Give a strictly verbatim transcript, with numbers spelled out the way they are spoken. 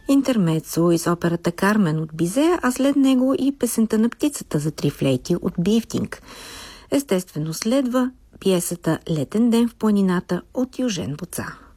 интермецо из операта Кармен от Бизе, а след него и песента на птицата за три флейти от Бифтинг. Естествено следва пиесата Летен ден в планината от Южен Боца.